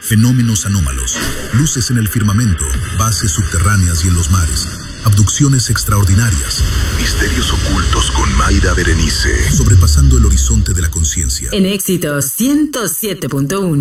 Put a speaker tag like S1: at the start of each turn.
S1: Fenómenos anómalos, luces en el firmamento, bases subterráneas y en los mares, abducciones extraordinarias, misterios ocultos con Mayra Berenice, sobrepasando el horizonte de la conciencia.
S2: En Éxitos 107.1.